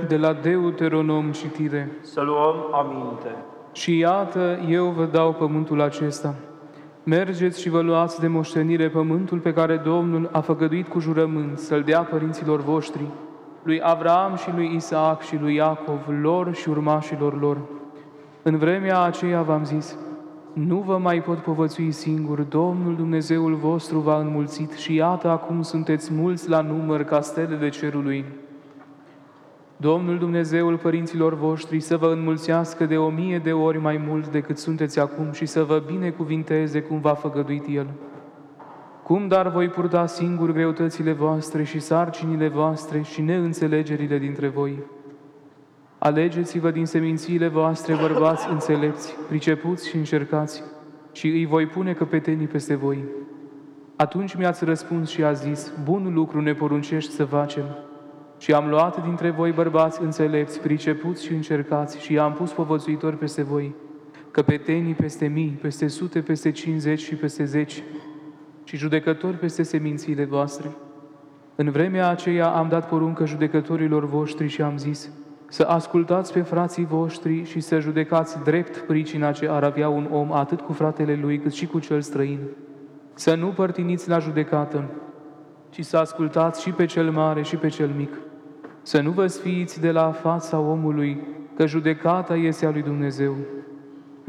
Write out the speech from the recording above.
De la Deuteronom citire. Să luăm aminte. Și iată, eu vă dau pământul acesta. Mergeți și vă luați de moștenire pământul pe care Domnul a făgăduit cu jurământ să-l dea părinților voștri, lui Avram și lui Isaac și lui Iacov, lor și urmașilor lor. În vremea aceea v-am zis, nu vă mai pot povățui singur, Domnul Dumnezeul vostru v-a înmulțit și iată acum sunteți mulți la număr ca stelele cerului. Domnul Dumnezeul părinților voștri să vă înmulțească de 1000 de ori mai mult decât sunteți acum și să vă binecuvinteze cum v-a făgăduit El. Cum dar voi purta singur greutățile voastre și sarcinile voastre și neînțelegerile dintre voi? Alegeți-vă din semințiile voastre bărbați înțelepți, pricepuți și încercați, și îi voi pune căpetenii peste voi. Atunci mi-ați răspuns și a zis, bun lucru ne poruncești să facem. Și am luat dintre voi bărbați înțelepți, pricepuți și încercați și i-am pus povățuitori peste voi, căpetenii peste 1000, peste 100, peste 50 și peste 10, și judecători peste semințiile voastre. În vremea aceea am dat poruncă judecătorilor voștri și am zis, să ascultați pe frații voștri și să judecați drept pricina ce ar avea un om atât cu fratele lui cât și cu cel străin. Să nu părtiniți la judecată, ci să ascultați și pe cel mare și pe cel mic. Să nu vă sfiiți de la fața omului, că judecata este a lui Dumnezeu.